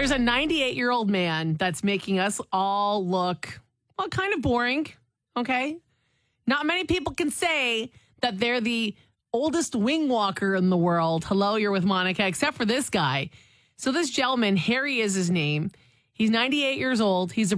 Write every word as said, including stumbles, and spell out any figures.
there's a ninety-eight-year-old man that's making us all look, well, kind of boring, okay? Not many people can say that they're the oldest wing walker in the world. Hello, you're with Monica, except for this guy. So this gentleman, Harry is his name. He's ninety-eight years old. He's a